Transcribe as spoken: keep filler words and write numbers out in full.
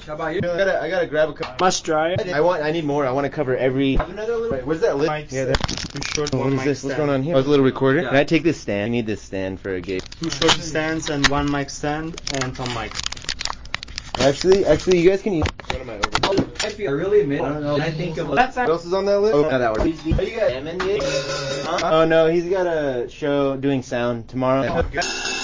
How about you? I gotta, I gotta grab a couple. Must dry. I want, I need more. I want to cover every. Have another little. Wait, where's that lid? Mics. Yeah, there. Too short. Oh, one what is mic this? stand. What's going on here? Oh, it's a little recorder. Yeah. Can I take this stand? I need this stand for a gate. Two short stands and one mic stand and some mic. Actually, actually, you guys can use. What am I over? I feel really mid. I don't know. I think of What else is on that list? Oh, no, that one. Are you guys? Huh? Oh no, he's got a show doing sound tomorrow.